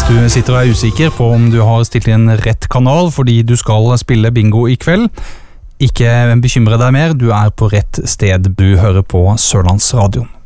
Du sitter og usikker på om du har stilt inn rett kanal fordi du skal spille bingo i kveld. Ikke bekymre deg mer, du på rett sted. Du hører på Sørlandsradio.